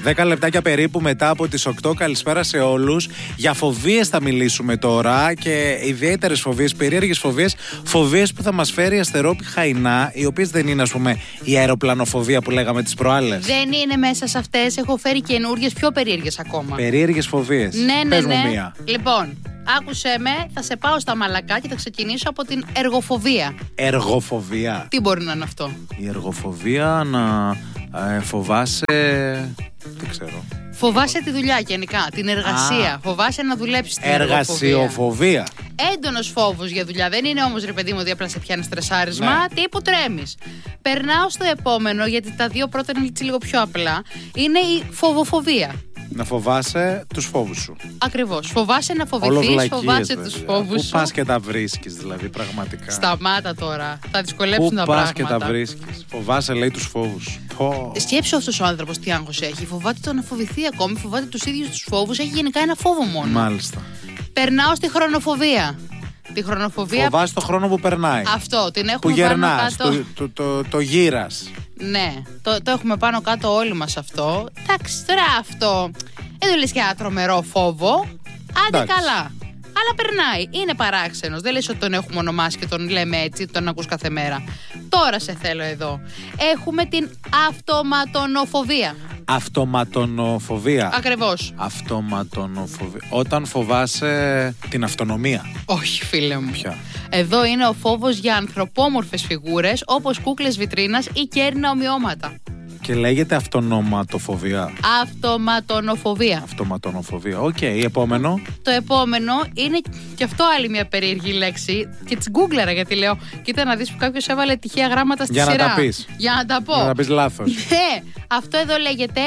10 λεπτάκια περίπου μετά από τις 8. Καλησπέρα σε όλους. Για φοβίες θα μιλήσουμε τώρα και ιδιαίτερες φοβίες, περίεργες φοβίες. Φοβίες που θα μας φέρει η Αστερόπη Χαϊνά, οι οποίες δεν είναι, ας πούμε, η αεροπλανοφοβία που λέγαμε τις προάλλες. Δεν είναι μέσα σε αυτές. Έχω φέρει καινούριες, πιο περίεργες ακόμα. Περίεργες φοβίες. Ναι. Πες μου μία. Λοιπόν, άκουσέ με, θα σε πάω στα μαλακά και θα ξεκινήσω από την εργοφοβία. Εργοφοβία. Τι μπορεί να είναι αυτό? Η εργοφοβία να φοβάσαι. Δεν ξέρω. Φοβάσαι τη δουλειά γενικά, την εργασία. Φοβάσαι να δουλέψεις την εργασιοφοβία. Έντονος φόβος για δουλειά. Δεν είναι όμως, ρε παιδί μου, ότι απλά σε πιάνει στρεσάρισμα. Τύπου τρέμεις. Περνάω στο επόμενο, γιατί τα δύο πρώτα είναι λίγο πιο απλά. Είναι η φοβοφοβία. Να φοβάσαι τους φόβους σου. Ακριβώς. Φοβάσαι να φοβηθείς, φοβάσαι τους φόβους σου. Πού πας και τα βρίσκεις, δηλαδή, πραγματικά. Σταμάτα τώρα. Θα δυσκολέψουν τα πράγματα. Πού πας και τα βρίσκεις. Φοβάσαι, λέει, τους φόβους. Σκέψου αυτός ο άνθρωπος τι άγχος έχει. Φοβάται το να φοβηθεί ακόμη, φοβάται τους ίδιους τους φόβους. Έχει γενικά ένα φόβο μόνο. Μάλιστα. Περνάω στη χρονοφοβία. Τη χρονοφοβία. Φοβάσαι το χρόνο που περνάει. Αυτό, την έχουμε που γερνάς, πάνω κάτω. το γύρας. Ναι, το έχουμε πάνω κάτω όλοι μας αυτό. Εντάξει, τώρα αυτό δεν το λες και ένα τρομερό φόβο. Άντε εντάξει. καλά. Αλλά περνάει. Είναι παράξενος. Δεν λες ότι τον έχουμε ονομάσει και τον λέμε έτσι, τον ακούς κάθε μέρα. Τώρα σε θέλω εδώ. Έχουμε την αυτοματονοφοβία. Αυτοματονοφοβία. Ακριβώς. Αυτοματονοφοβία. Όταν φοβάσαι την αυτονομία. Όχι, φίλε μου. Ποια? Εδώ είναι ο φόβος για ανθρωπόμορφες φιγούρες όπως κούκλες βιτρίνας ή κέρνα ομοιώματα. Και λέγεται αυτονοματοφοβία. Αυτοματονοφοβία. Αυτοματονοφοβία. Οκ, επόμενο. Το επόμενο είναι και αυτό άλλη μια περίεργη λέξη. Και τις γκούγκλαρα γιατί λέω, κοίτα να δεις που κάποιος έβαλε τυχαία γράμματα στη για σειρά. Για να τα πεις. Για να τα πω. Για να τα πεις λάθος. Ναι, αυτό εδώ λέγεται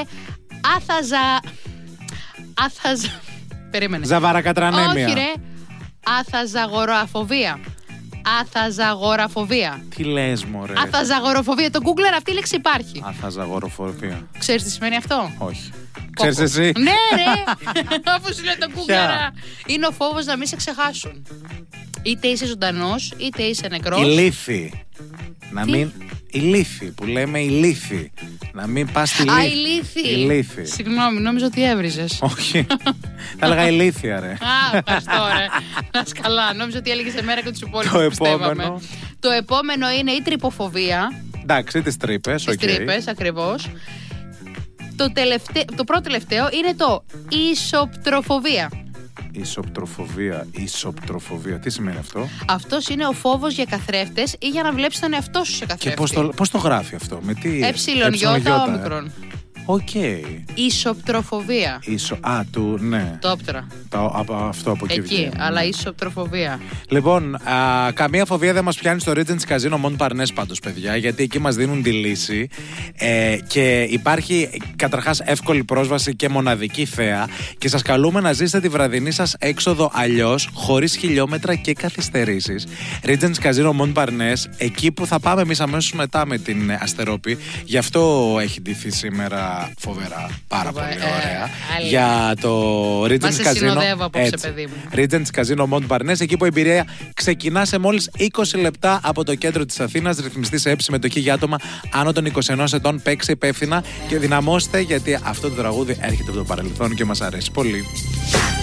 Περίμενε. Ζαβαρακατρανέμια. Όχι ρε. Αθαζαγοραφοβία. Αθαζαγοραφοβία. Τι λες, μωρέ? Αθαζαγοροφοβία. Το Google αυτή η λέξη υπάρχει. Αθαζαγοροφοβία. Ξέρεις τι σημαίνει αυτό? Όχι. Ξέρεις εσύ? Ναι, ρε! Αφού σου λέει το Google. Είναι ο φόβος να μην σε ξεχάσουν. Είτε είσαι ζωντανός, είτε είσαι νεκρός. Ηλίθι. Να μην. Ηλίθι που λέμε ηλίθι. Να μην πας στη λύθη. Α, ηλίθι. Συγγνώμη, νόμιζα ότι έβριζες. Όχι. Θα έλεγα ηλίθια, ρε. Α, ευχαριστώ, ρε. Να σκαλά. Νόμιζα ότι έλεγες εμένα και τους υπόλοιπους. Το επόμενο είναι η τρυποφοβία. Εντάξει, τις τρύπες, οκ. Τις τρύπες, ακριβώς. Το πρώτο τελευταίο είναι το ισοπτροφοβία. Ισοπτροφοβία. Τι σημαίνει αυτό? Αυτός είναι ο φόβος για καθρέφτες ή για να βλέπεις τον εαυτό σου σε καθρέφτη. Και πώς το γράφει αυτό? Με τι? Όμικρον. Οκ. Ισοπτροφοβία. Ναι. Το όπτρα. Αυτό από εκεί βγαίνει. Αλλά ισοπτροφοβία. Λοιπόν, καμία φοβία δεν μας πιάνει στο Regency Casino Montparnasse πάντως, παιδιά, γιατί εκεί μας δίνουν τη λύση και υπάρχει καταρχάς εύκολη πρόσβαση και μοναδική θέα και σας καλούμε να ζήσετε τη βραδινή σας έξοδο αλλιώς, χωρίς χιλιόμετρα και καθυστερήσεις. Regency Casino Montparnasse, εκεί που θα πάμε εμείς αμέσως μετά με την Αστερόπη, γι' αυτό έχει ντυθεί σήμερα φοβερά, πάρα πολύ ωραία. Για το Regency Casino. Regency Casino Montparnasse, εκεί που η εμπειρία ξεκινά σε μόλις 20 λεπτά από το κέντρο της Αθήνας. Ρυθμιστή σε συμμετοχή για άτομα άνω των 21 ετών. Παίξε υπεύθυνα και δυναμώστε, γιατί αυτό το τραγούδι έρχεται από το παρελθόν και μας αρέσει πολύ.